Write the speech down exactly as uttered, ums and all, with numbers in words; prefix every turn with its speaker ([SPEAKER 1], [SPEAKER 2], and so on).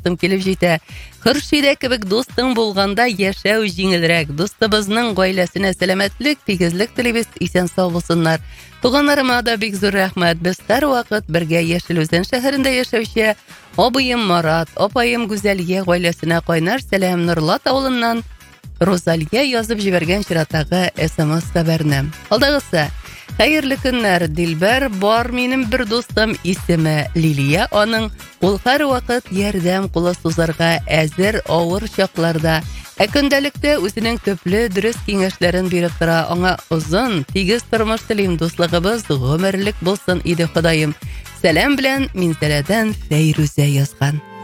[SPEAKER 1] достым килеп җитә. Хөршидә кебек достың булганда яшәү җиңелрәк. Достыбызның гаиләсенә сәламәтлек, тигезлек телибез, исән сау булсыннар. Туганнарыма да бик зур рәхмәт. Без һәрвакыт бергә Яшел Үзән шәһәрендә яшәүче абыем Марат, апаем Гүзәлия гаиләсенә кайнар сәлам Нурлат авылыннан Розалия язып җибәргән чираттагы эс-эм-эс хәбәрне. Алдагысы хәерле көннәр, Дилбәр бар минем бер дустым, исеме Лилия, аның ул һәрвакыт ярдәм кулы сузарга әзер авыр чакларда. Ә көндәлектә үзенең төпле дөрес киңәшләрен биреп тора. Аңа озын, тигез тормыш телим, дуслыгыбыз гомерлек булсын иде Ходаем. Сәлам белән Минзәрәдән Фәйрүзә язган.